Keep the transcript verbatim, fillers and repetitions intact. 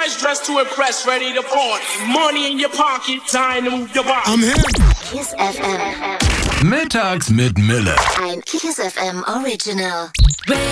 fresh dressed to impress, ready to party. Money in your pocket, time to move your body. I'm here. Kiss F M. Mittags mit Mille. Ein Kiss F M Original.